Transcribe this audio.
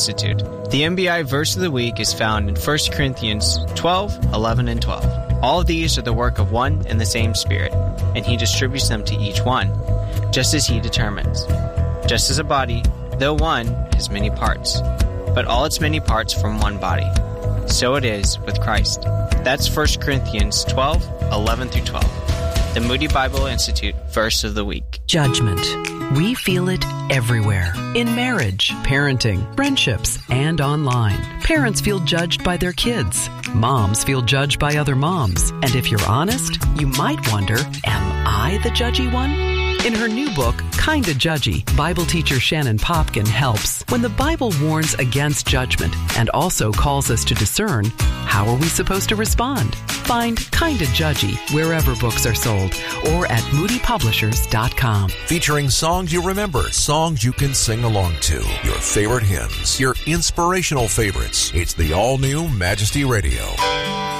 Institute. The MBI verse of the week is found in 1 Corinthians 12, 11, and 12. All of these are the work of one and the same Spirit, and He distributes them to each one, just as He determines. Just as a body, though one, has many parts, but all its many parts form one body. So it is with Christ. That's 1 Corinthians 12, 11 through 12. The Moody Bible Institute verse of the week. Judgment. We feel it everywhere. In marriage, parenting, friendships, and online. Parents feel judged by their kids. Moms feel judged by other moms. And if you're honest, you might wonder, am I the judgy one? In her new book, Kinda Judgy, Bible teacher Shannon Popkin helps. When the Bible warns against judgment and also calls us to discern, how are we supposed to respond? Find Kinda Judgy wherever books are sold or at moodypublishers.com. Featuring songs you remember, songs you can sing along to, your favorite hymns, your inspirational favorites. It's the all-new Majesty Radio.